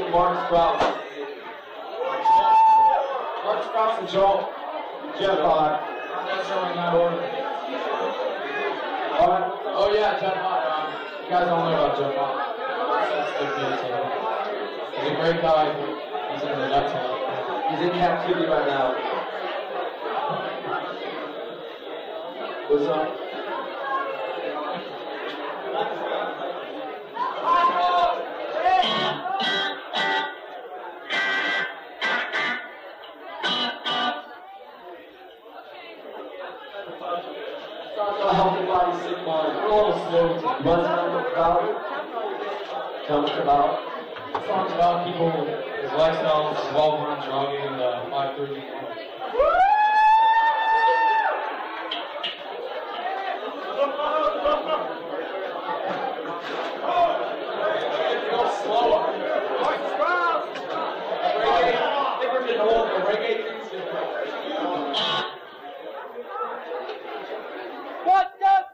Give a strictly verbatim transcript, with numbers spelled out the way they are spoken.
and Mark Strauss. Mark Strauss and Joel. Jeff Hart. I'm not showing that order. Alright. Oh yeah, Jeff Hart. Um, you guys don't know about Jeff Hart. He's a great guy. He's in the nuts. He's in captivity right now. What's up? A healthy body, sick mind. We're a little slow to buzz around the crowd. Tell us about. Songs about people, his lifestyle, his involvement in drugging, and uh, five thirty.